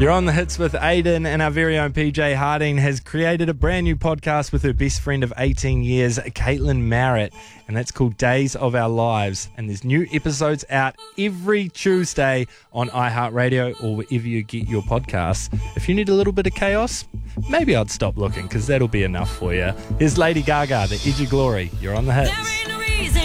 You're on the hits with Aiden, and our very own PJ Harding has created a brand new podcast with her best friend of 18 years, Caitlin Merritt, and that's called Days of Our Lives. And there's new episodes out every Tuesday on iHeartRadio or wherever you get your podcasts. If you need a little bit of chaos, maybe I'd stop looking because that'll be enough for you. Here's Lady Gaga, The Edge of Glory. You're on the hits.